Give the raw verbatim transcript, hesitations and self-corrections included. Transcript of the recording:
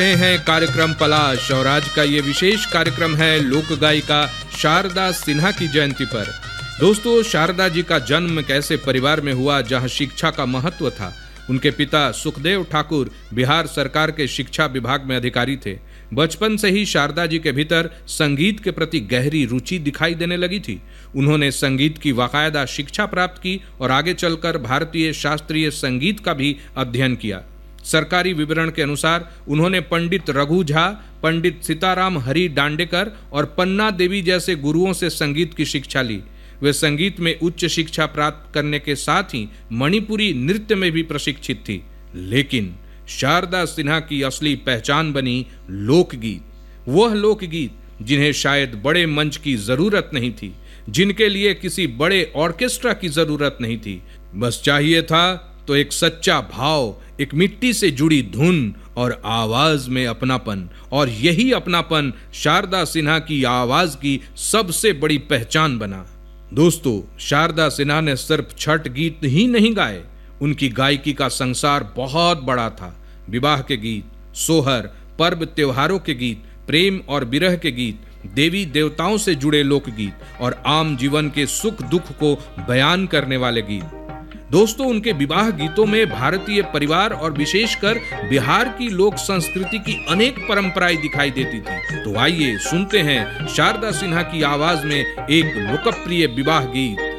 रहे हैं कार्यक्रम पलाश और आज का ये विशेष कार्यक्रम है लोक गायिका शारदा सिन्हा की जयंती पर। दोस्तों, शारदा जी का जन्म कैसे परिवार में हुआ जहां शिक्षा का महत्व था। उनके पिता सुखदेव ठाकुर बिहार सरकार के शिक्षा विभाग में अधिकारी थे। बचपन से ही शारदा जी के भीतर संगीत के प्रति गहरी रुचि दिखाई देने लगी थी। उन्होंने संगीत की बाकायदा शिक्षा प्राप्त की और आगे चलकर भारतीय शास्त्रीय संगीत का भी अध्ययन किया। सरकारी विवरण के अनुसार उन्होंने पंडित रघु झा, पंडित सीताराम हरि दांडेकर और पन्ना देवी जैसे गुरुओं से संगीत की शिक्षा ली। वे संगीत में उच्च शिक्षा प्राप्त करने के साथ ही मणिपुरी नृत्य में भी प्रशिक्षित थी। लेकिन शारदा सिन्हा की असली पहचान बनी लोकगीत। वह लोकगीत जिन्हें शायद बड़े मंच की जरूरत नहीं थी, जिनके लिए किसी बड़े ऑर्केस्ट्रा की जरूरत नहीं थी। बस चाहिए था तो एक सच्चा भाव, एक मिट्टी से जुड़ी धुन और आवाज में अपनापन। और यही अपनापन शारदा सिन्हा की आवाज की सबसे बड़ी पहचान बना। दोस्तों, शारदा सिन्हा ने सिर्फ छठ गीत ही नहीं गाए, उनकी गायकी का संसार बहुत बड़ा था। विवाह के गीत, सोहर, पर्व त्योहारों के गीत, प्रेम और विरह के गीत, देवी देवताओं से जुड़े लोकगीत और आम जीवन के सुख दुख को बयान करने वाले गीत। दोस्तों, उनके विवाह गीतों में भारतीय परिवार और विशेषकर बिहार की लोक संस्कृति की अनेक परंपराएं दिखाई देती थी। तो आइए सुनते हैं शारदा सिन्हा की आवाज में एक लोकप्रिय विवाह गीत।